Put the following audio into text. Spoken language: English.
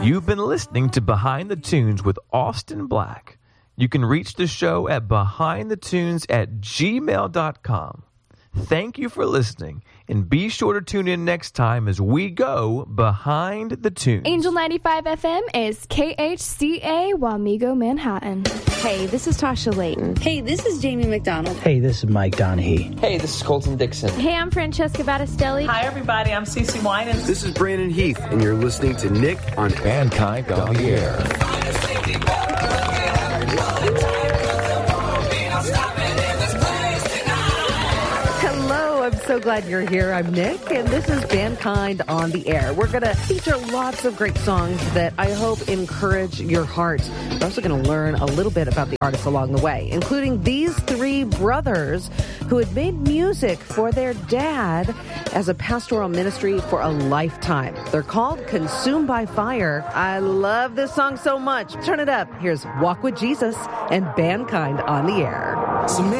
You've been listening to Behind the Tunes with Austin Black. You can reach the show at behindthetunes@gmail.com. Thank you for listening, and be sure to tune in next time as we go Behind the Tunes. Angel 95 FM is KHCA Wamego, Manhattan. Hey, this is Tasha Layton. Hey, this is Jamie McDonald. Hey, this is Mike Donahue. Hey, this is Colton Dixon. Hey, I'm Francesca Battistelli. Hi, everybody. I'm Cece Winans. This is Brandon Heath, and you're listening to Nick on Mankind on the Air. I'm so glad you're here. I'm Nick, and this is Mankind on the Air. We're going to feature lots of great songs that I hope encourage your heart. We're also going to learn a little bit about the artists along the way, including these three brothers who had made music for their dad as a pastoral ministry for a lifetime. They're called Consumed by Fire. I love this song so much. Turn it up. Here's Walk with Jesus and Mankind on the Air.